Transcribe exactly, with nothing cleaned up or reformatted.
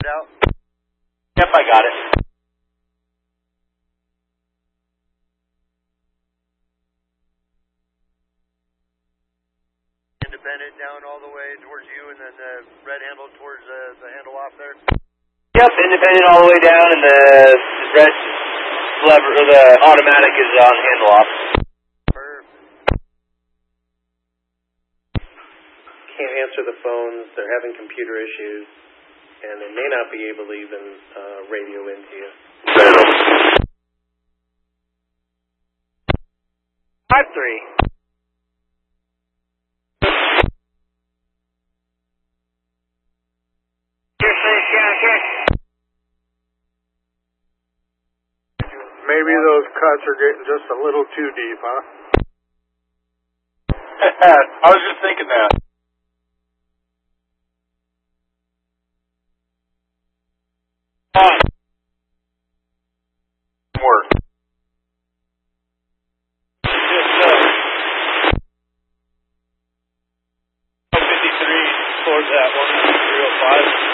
Out. Yep, I got it. Independent down all the way towards you, and then the red handle towards uh, the handle off there. Yep, independent all the way down, and the red lever, or the automatic is on handle off. Perfect. Can't answer the phones. They're having computer issues. And they may not be able to even uh, radio into you. Five three. Maybe those cuts are getting just a little too deep, huh? I was just thinking that. Work. fifty-three towards that one three oh five.